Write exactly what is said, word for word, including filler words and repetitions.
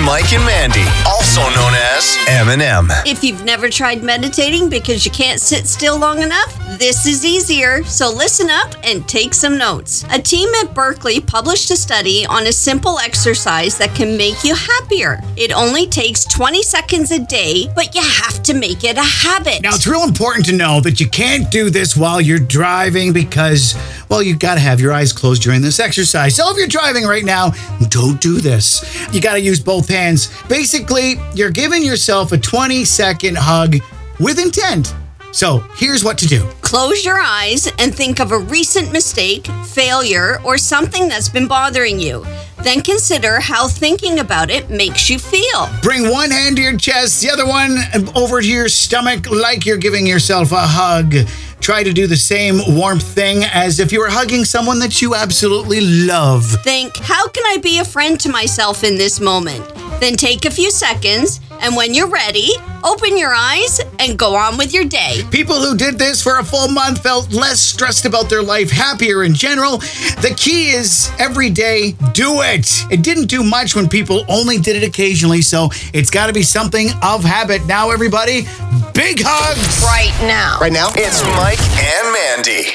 Mike and Mandy, also known as M and M. If you've never tried meditating because you can't sit still long enough, this is easier, so listen up and take some notes. A team at Berkeley published a study on a simple exercise that can make you happier. It only takes twenty seconds a day, but you have to make it a habit. Now, it's real important to know that you can't do this while you're driving because, well, you got to have your eyes closed during this exercise. So if you're driving right now, don't do this. You got to use both hands. Basically, you're giving yourself a twenty second hug with intent. So here's what to do. Close your eyes and think of a recent mistake, failure, or something that's been bothering you. Then consider how thinking about it makes you feel. Bring one hand to your chest, the other one over to your stomach like you're giving yourself a hug. Try to do the same warm thing as if you were hugging someone that you absolutely love. Think, how can I be a friend to myself in this moment? Then take a few seconds, and when you're ready, open your eyes and go on with your day. People who did this for a full month felt less stressed about their life, happier in general. The key is every day, do it. It didn't do much when people only did it occasionally, so it's got to be something of habit. Now, everybody, big hugs. Right now. Right now, it's Mike and Mandy.